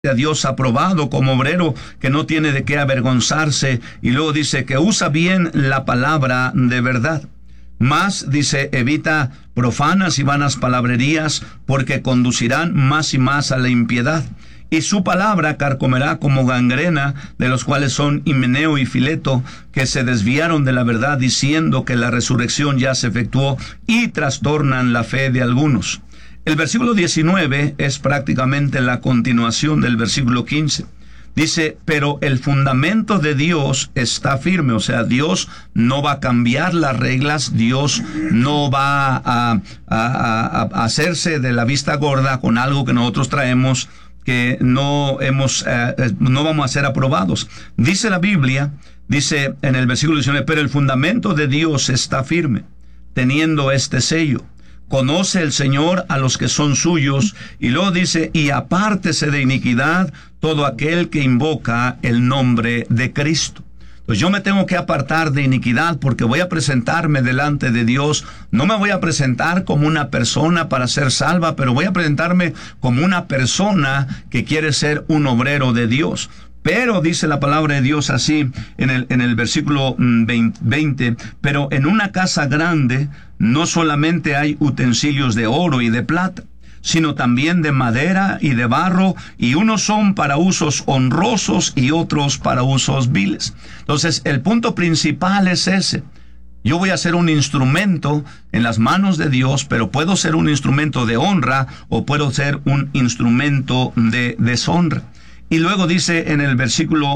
a Dios aprobado como obrero que no tiene de qué avergonzarse, y luego dice que usa bien la palabra de verdad. Más, dice, evita profanas y vanas palabrerías, porque conducirán más y más a la impiedad. Y su palabra carcomerá como gangrena, de los cuales son Himeneo y Fileto, que se desviaron de la verdad diciendo que la resurrección ya se efectuó, y trastornan la fe de algunos. El versículo 19 es prácticamente la continuación del versículo 15. Dice, pero el fundamento de Dios está firme, o sea, Dios no va a cambiar las reglas, Dios no va a hacerse de la vista gorda con algo que nosotros traemos, que no vamos a ser aprobados. Dice la Biblia, dice en el versículo 19, pero el fundamento de Dios está firme, teniendo este sello. Conoce el Señor a los que son suyos, y luego dice, y apártese de iniquidad todo aquel que invoca el nombre de Cristo. Pues yo me tengo que apartar de iniquidad porque voy a presentarme delante de Dios. No me voy a presentar como una persona para ser salva, pero voy a presentarme como una persona que quiere ser un obrero de Dios. Pero dice la palabra de Dios así en el versículo 20, pero en una casa grande no solamente hay utensilios de oro y de plata, sino también de madera y de barro, y unos son para usos honrosos y otros para usos viles. Entonces, el punto principal es ese. Yo voy a ser un instrumento en las manos de Dios, pero puedo ser un instrumento de honra o puedo ser un instrumento de deshonra. Y luego dice en el versículo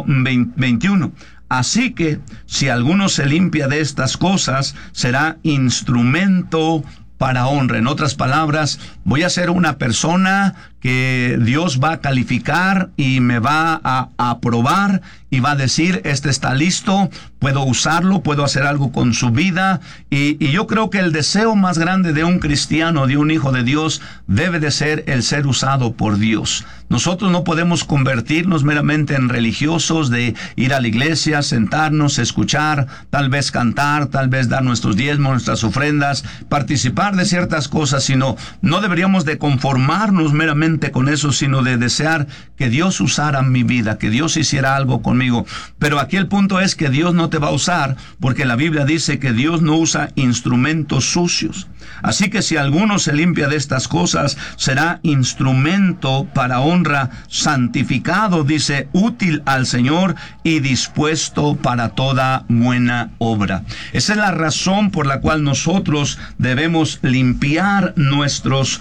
21, así que si alguno se limpia de estas cosas, será instrumento para honra. En otras palabras, voy a ser una persona que Dios va a calificar y me va a aprobar y va a decir, este está listo, puedo usarlo, puedo hacer algo con su vida. Y yo creo que el deseo más grande de un cristiano, de un hijo de Dios, debe de ser el ser usado por Dios. Nosotros no podemos convertirnos meramente en religiosos, de ir a la iglesia, sentarnos, escuchar, tal vez cantar, tal vez dar nuestros diezmos, nuestras ofrendas, participar de ciertas cosas, sino no deberíamos de conformarnos meramente con eso, sino de desear que Dios usara mi vida, que Dios hiciera algo conmigo. Pero aquí el punto es que Dios no te va a usar, porque la Biblia dice que Dios no usa instrumentos sucios. Así que si alguno se limpia de estas cosas, será instrumento para honra, santificado, dice, útil al Señor y dispuesto para toda buena obra. Esa es la razón por la cual nosotros debemos limpiar nuestras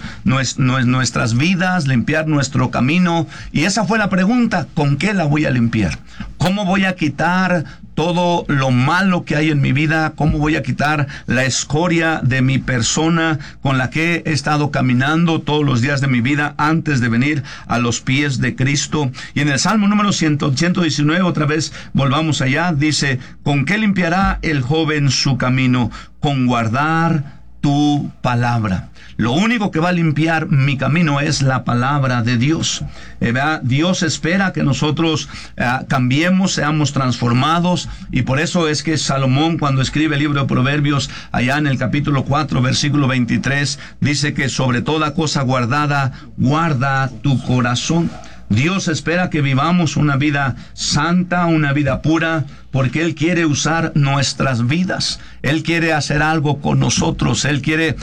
vidas, limpiar nuestro camino. Y esa fue la pregunta, ¿con qué la voy a limpiar? ¿Cómo voy a quitar todo lo malo que hay en mi vida? ¿Cómo voy a quitar la escoria de mi persona con la que he estado caminando todos los días de mi vida antes de venir a los pies de Cristo? Y en el Salmo número 119, otra vez volvamos allá, dice, ¿con qué limpiará el joven su camino? Con guardar tu palabra. Lo único que va a limpiar mi camino es la palabra de Dios. Dios espera que nosotros cambiemos, seamos transformados, y por eso es que Salomón, cuando escribe el libro de Proverbios, allá en el capítulo 4, versículo 23, dice que sobre toda cosa guardada, guarda tu corazón. Dios espera que vivamos una vida santa, una vida pura, porque Él quiere usar nuestras vidas. Él quiere hacer algo con nosotros. Él quiere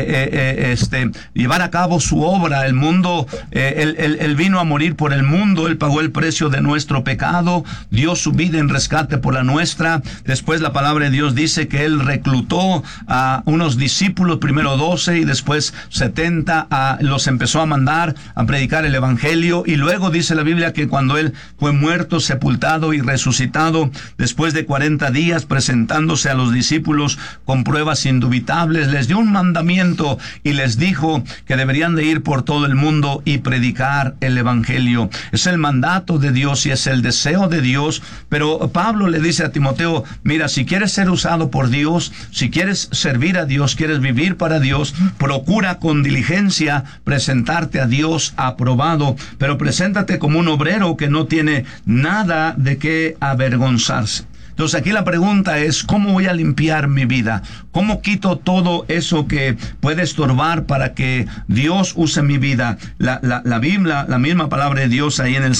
llevar a cabo su obra. El mundo, Él vino a morir por el mundo. Él pagó el precio de nuestro pecado. Dio su vida en rescate por la nuestra. Después la palabra de Dios dice que Él reclutó a unos discípulos, primero 12 y después 70, los empezó a mandar a predicar el evangelio. Y luego dice la Biblia que cuando Él fue muerto, sepultado y resucitado, después de 40 días presentándose a los discípulos con pruebas indubitables, les dio un mandamiento y les dijo que deberían de ir por todo el mundo y predicar el evangelio. Es el mandato de Dios y es el deseo de Dios. Pero Pablo le dice a Timoteo, mira, si quieres ser usado por Dios, si quieres servir a Dios, quieres vivir para Dios, procura con diligencia presentarte a Dios aprobado, pero preséntate como un obrero que no tiene nada de qué avergonzarse. Entonces aquí la pregunta es, ¿cómo voy a limpiar mi vida? ¿Cómo quito todo eso que puede estorbar para que Dios use mi vida? La Biblia, la misma palabra de Dios ahí en el